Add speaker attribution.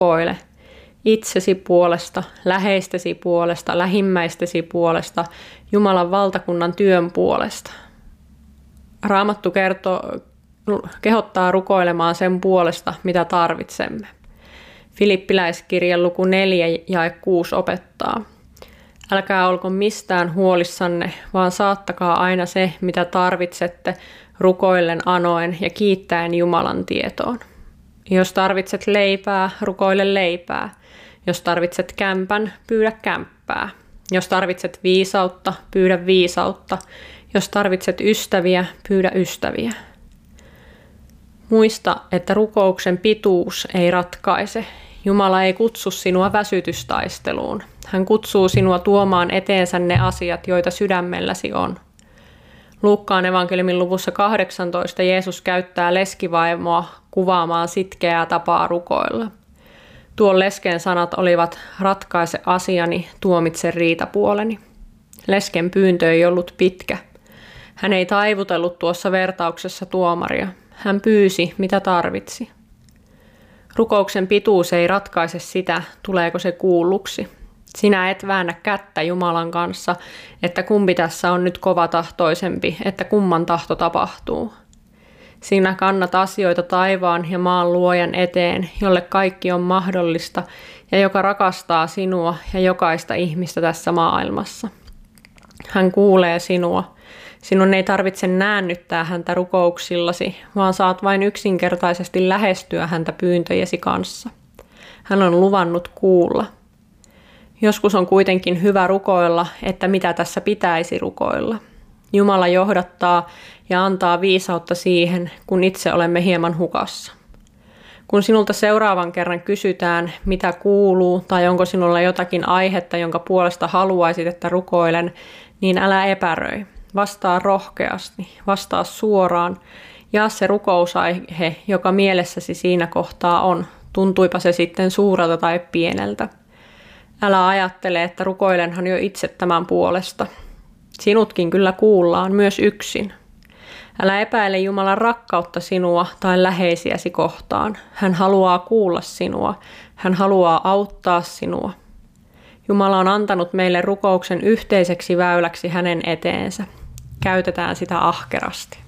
Speaker 1: rukoile itsesi puolesta, läheistesi puolesta, lähimmäistesi puolesta, Jumalan valtakunnan työn puolesta. Raamattu kehottaa rukoilemaan sen puolesta, mitä tarvitsemme. Filippiläiskirjan luku 4 jae 6 opettaa. Älkää olko mistään huolissanne, vaan saattakaa aina se, mitä tarvitsette, rukoillen, anoen ja kiittäen Jumalan tietoon. Jos tarvitset leipää, rukoile leipää. Jos tarvitset kämpän, pyydä kämppää. Jos tarvitset viisautta, pyydä viisautta. Jos tarvitset ystäviä, pyydä ystäviä. Muista, että rukouksen pituus ei ratkaise. Jumala ei kutsu sinua väsytystaisteluun. Hän kutsuu sinua tuomaan eteensä ne asiat, joita sydämelläsi on. Luukkaan evankeliumin luvussa 18 Jeesus käyttää leskivaimoa kuvaamaan sitkeää tapaa rukoilla. Tuon lesken sanat olivat: ratkaise asiani, tuomitse riitapuoleni. Lesken pyyntö ei ollut pitkä. Hän ei taivutellut tuossa vertauksessa tuomaria. Hän pyysi, mitä tarvitsi. Rukouksen pituus ei ratkaise sitä, tuleeko se kuulluksi. Sinä et väännä kättä Jumalan kanssa, että kumpi tässä on nyt kovatahtoisempi, että kumman tahto tapahtuu. Sinä kannat asioita taivaan ja maan luojan eteen, jolle kaikki on mahdollista ja joka rakastaa sinua ja jokaista ihmistä tässä maailmassa. Hän kuulee sinua. Sinun ei tarvitse näännyttää häntä rukouksillasi, vaan saat vain yksinkertaisesti lähestyä häntä pyyntöjesi kanssa. Hän on luvannut kuulla. Joskus on kuitenkin hyvä rukoilla, että mitä tässä pitäisi rukoilla. Jumala johdattaa ja antaa viisautta siihen, kun itse olemme hieman hukassa. Kun sinulta seuraavan kerran kysytään, mitä kuuluu, tai onko sinulla jotakin aihetta, jonka puolesta haluaisit, että rukoilen, niin älä epäröi. Vastaa rohkeasti, vastaa suoraan. Jaa se rukousaihe, joka mielessäsi siinä kohtaa on, tuntuipa se sitten suurelta tai pieneltä. Älä ajattele, että rukoilenhan jo itse tämän puolesta. Sinutkin kyllä kuullaan myös yksin. Älä epäile Jumalan rakkautta sinua tai läheisiäsi kohtaan. Hän haluaa kuulla sinua. Hän haluaa auttaa sinua. Jumala on antanut meille rukouksen yhteiseksi väyläksi hänen eteensä. Käytetään sitä ahkerasti.